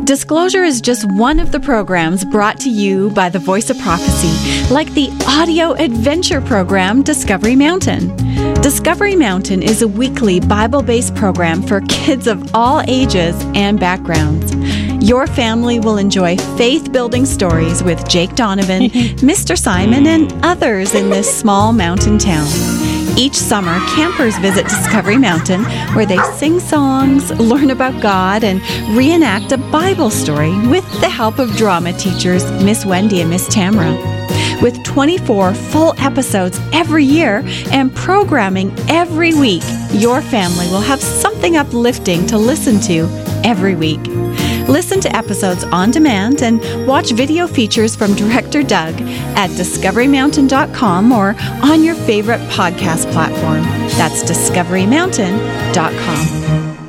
Disclosure is just one of the programs brought to you by the Voice of Prophecy, like the audio adventure program Discovery Mountain. Discovery Mountain is a weekly Bible-based program for kids of all ages and backgrounds. Your family will enjoy faith-building stories with Jake Donovan, Mr. Simon, and others in this small mountain town. Each summer, campers visit Discovery Mountain, where they sing songs, learn about God, and reenact a Bible story with the help of drama teachers Miss Wendy and Miss Tamara. With 24 full episodes every year and programming every week, your family will have something uplifting to listen to every week. Listen to episodes on demand and watch video features from Director Doug at discoverymountain.com or on your favorite podcast platform. That's discoverymountain.com.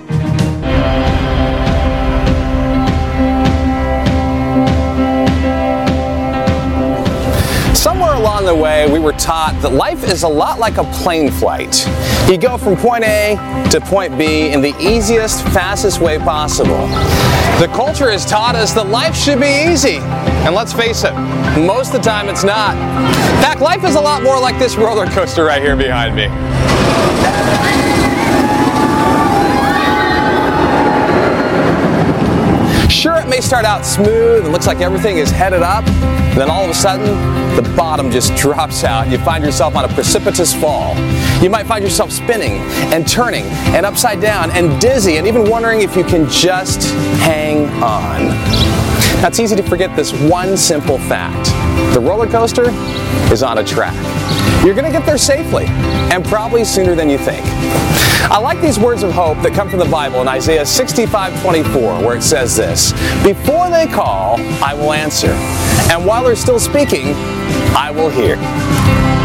Somewhere along the way, we were taught that life is a lot like a plane flight. You go from point A to point B in the easiest, fastest way possible. The culture has taught us that life should be easy. And let's face it, most of the time it's not. In fact, life is a lot more like this roller coaster right here behind me. Sure, it may start out smooth and looks like everything is headed up, and then all of a sudden, the bottom just drops out and you find yourself on a precipitous fall. You might find yourself spinning and turning and upside down and dizzy and even wondering if you can just hang on. Now, it's easy to forget this one simple fact. The roller coaster is on a track. You're going to get there safely, and probably sooner than you think. I like these words of hope that come from the Bible in Isaiah 65:24, where it says this: "Before they call, I will answer, and while they're still speaking, I will hear."